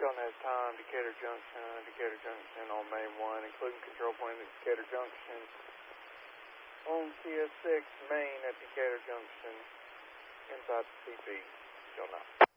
Sheldon has time, Decatur Junction on Main 1, including control point at Decatur Junction. On CS6, Main at Decatur Junction, inside the CP. Sheldon out.